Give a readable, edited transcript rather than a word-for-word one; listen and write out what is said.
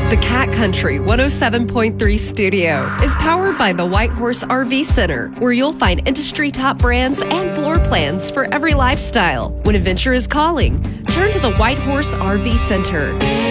The Cat Country 107.3 studio is powered by the White Horse RV Center, where you'll find industry top brands and floor plans for every lifestyle. When adventure is calling, turn to the White Horse RV Center.